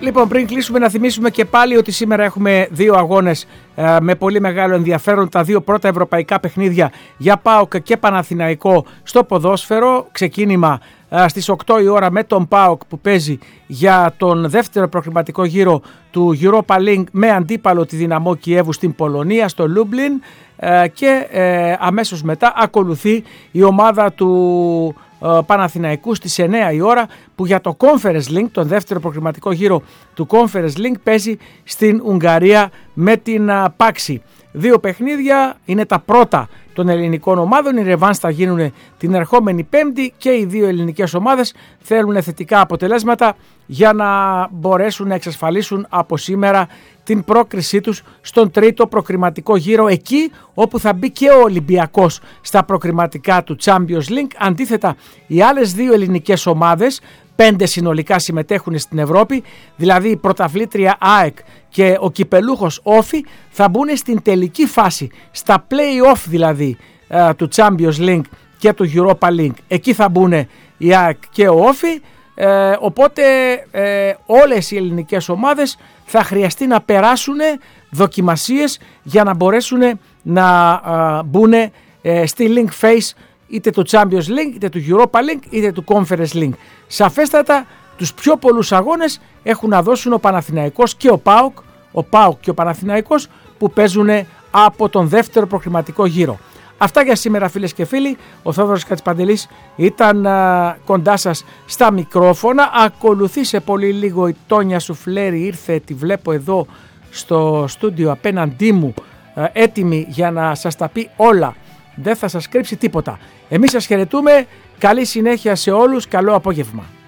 Λοιπόν, πριν κλείσουμε να θυμίσουμε και πάλι ότι σήμερα έχουμε δύο αγώνες με πολύ μεγάλο ενδιαφέρον. Τα δύο πρώτα ευρωπαϊκά παιχνίδια για ΠΑΟΚ και Παναθηναϊκό στο ποδόσφαιρο. Ξεκίνημα στις 8 η ώρα με τον ΠΑΟΚ που παίζει για τον δεύτερο προκριματικό γύρο του Europa League με αντίπαλο τη Δυναμό Κιέβου στην Πολωνία, στο Λούμπλιν, και αμέσως μετά ακολουθεί η ομάδα του Παναθηναϊκού στις 9 η ώρα που για το Conference League, τον δεύτερο προκριματικό γύρο του Conference League, παίζει στην Ουγγαρία με την Πάξη. Δύο παιχνίδια είναι τα πρώτα των ελληνικών ομάδων. Οι ρεβάνς θα γίνουν την ερχόμενη Πέμπτη και οι δύο ελληνικές ομάδες θέλουν θετικά αποτελέσματα για να μπορέσουν να εξασφαλίσουν από σήμερα την πρόκρισή τους στον τρίτο προκριματικό γύρο, εκεί όπου θα μπει και ο Ολυμπιακός στα προκριματικά του Champions League. Αντίθετα, οι άλλες δύο ελληνικές ομάδες, 5 συνολικά συμμετέχουν στην Ευρώπη, δηλαδή η πρωταθλήτρια ΑΕΚ και ο κυπελούχος Όφι, θα μπουν στην τελική φάση, στα play-off δηλαδή του Champions League και του Europa League. Εκεί θα μπουν η ΑΕΚ και ο Όφι, οπότε όλες οι ελληνικές ομάδες θα χρειαστεί να περάσουν δοκιμασίες για να μπορέσουν να μπουν στη link phase είτε του Champions League, είτε του Europa League, είτε του Conference League. Σαφέστατα τους πιο πολλούς αγώνες έχουν να δώσουν ο Παναθηναϊκός και ο ΠΑΟΚ και ο Παναθηναϊκός που παίζουν από τον δεύτερο προκριματικό γύρο. Αυτά για σήμερα, φίλες και φίλοι. Ο Θόδωρος Κατσιπαντελής ήταν κοντά σας στα μικρόφωνα. Ακολουθεί σε πολύ λίγο η Τόνια Σουφλέρη, ήρθε, τη βλέπω εδώ στο στούντιο απέναντί μου, έτοιμη για να σας τα πει όλα. Δεν θα σας κρύψει τίποτα. Εμείς σας χαιρετούμε. Καλή συνέχεια σε όλους. Καλό απόγευμα.